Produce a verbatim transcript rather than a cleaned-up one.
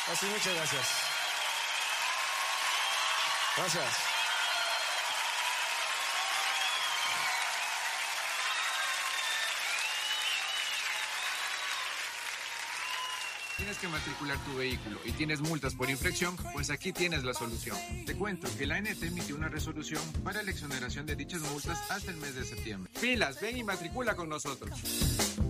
Así, muchas gracias. Gracias. Tienes que matricular tu vehículo y tienes multas por infracción, pues aquí tienes la solución. Te cuento que la A N T emitió una resolución para la exoneración de dichas multas hasta el mes de septiembre. ¡Pilas! Ven y matricula con nosotros.